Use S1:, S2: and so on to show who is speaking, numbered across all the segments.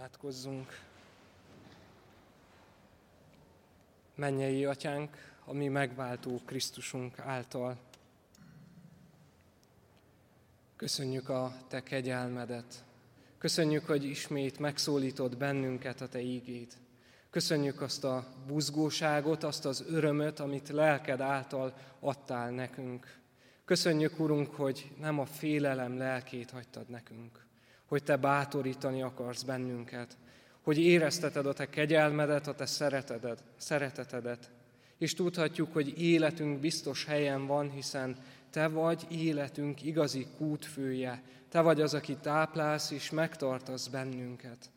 S1: Imádkozzunk. Mennyei Atyánk, a mi megváltó Krisztusunk által. Köszönjük a Te kegyelmedet. Köszönjük, hogy ismét megszólítod bennünket a Te ígéd. Köszönjük azt a buzgóságot, azt az örömöt, amit lelked által adtál nekünk. Köszönjük, Urunk, hogy nem a félelem lelkét hagytad nekünk, hogy Te bátorítani akarsz bennünket, hogy érezteted a Te kegyelmedet, a Te szeretetedet, és tudhatjuk, hogy életünk biztos helyen van, hiszen Te vagy életünk igazi kútfője, Te vagy az, aki táplálsz és megtartasz bennünket.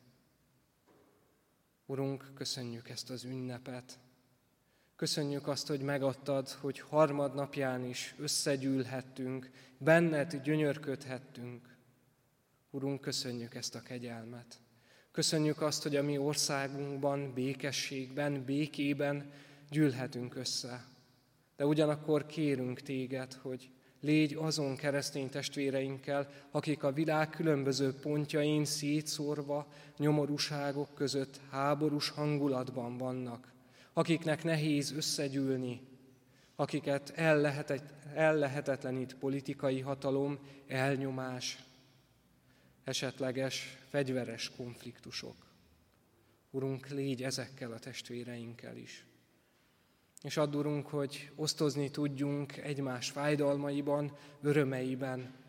S1: Urunk, köszönjük ezt az ünnepet. Köszönjük azt, hogy megadtad, hogy harmadnapján is összegyűlhettünk, benned gyönyörködhettünk. Urunk, köszönjük ezt a kegyelmet. Köszönjük azt, hogy a mi országunkban, békességben, békében gyűlhetünk össze. De ugyanakkor kérünk Téged, hogy légy azon keresztény testvéreinkkel, akik a világ különböző pontjain szétszórva, nyomorúságok között háborús hangulatban vannak, akiknek nehéz összegyűlni, akiket ellehetetlenít politikai hatalom, elnyomás, esetleges fegyveres konfliktusok. Urunk, légy ezekkel a testvéreinkkel is. És add, Urunk, hogy osztozni tudjunk egymás fájdalmaiban, örömeiben,